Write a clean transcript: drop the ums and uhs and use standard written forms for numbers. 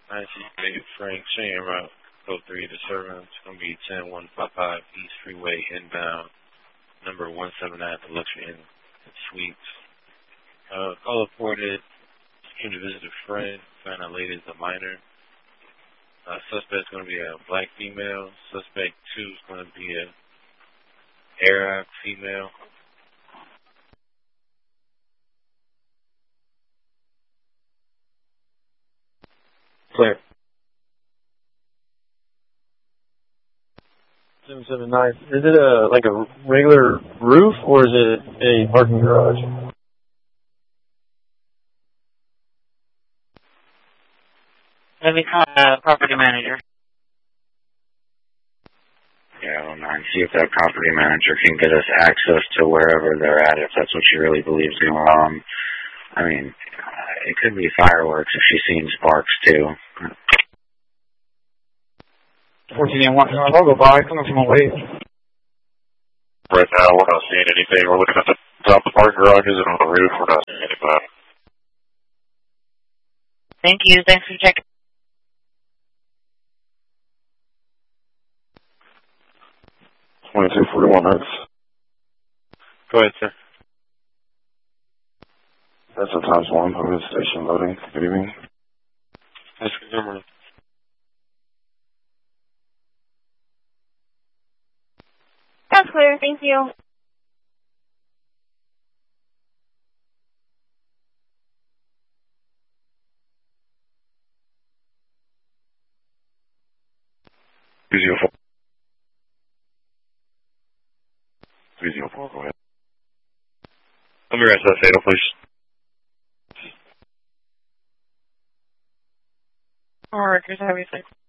19 Frank, Shane Route, code 3 to Servant. It's going to be 10155 East Freeway inbound, number 179 at the Luxury Inn and Suites. Call reported, came to visit a friend, found out lady is a minor. Suspect's going to be a black female. Suspect 2 is going to be a Arab female. Clear. 779. Is it like a regular roof or is it a parking garage? Let me call the property manager. Yeah, 09. See if that property manager can get us access to wherever they're at, if that's what she really believes going on. I mean, it could be fireworks if she's seen sparks too. 14 and 1. I'll go by, coming from away. Right now, we're not seeing anything. We're looking at the top of the parking garages and on the roof. We're not seeing anybody. Thank you. Thanks for checking. Go ahead, sir. That's a times 1 police station loading. Good evening. That's the number. That's clear. Thank you. Beautiful. 304, go ahead. Let me rest that fatal, please. All right, here's how we think.